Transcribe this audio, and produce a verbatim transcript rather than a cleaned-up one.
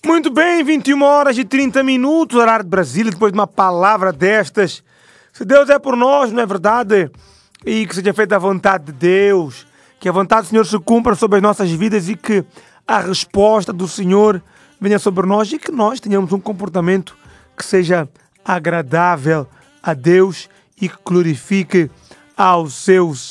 Muito bem, vinte e uma horas e trinta minutos, horário de Brasília, depois de uma palavra destas. Se Deus é por nós, não é verdade? E que seja feita a vontade de Deus, que a vontade do Senhor se cumpra sobre as nossas vidas e que a resposta do Senhor venha sobre nós e que nós tenhamos um comportamento que seja agradável a Deus e que glorifique ao seu